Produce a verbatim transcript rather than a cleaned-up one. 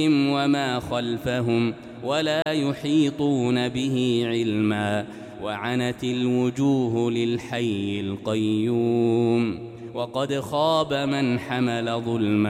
وما خلفهم ولا يحيطون به علما وعنت الوجوه للحي القيوم وقد خاب من حمل ظلما